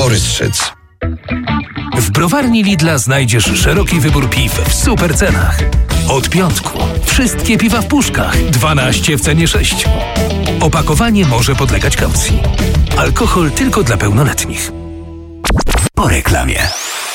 Borys Szyc. W browarni Lidla znajdziesz szeroki wybór piw w super cenach. Od piątku. Wszystkie piwa w puszkach. 12 w cenie 6. Opakowanie może podlegać kaucji. Alkohol tylko dla pełnoletnich. Po reklamie.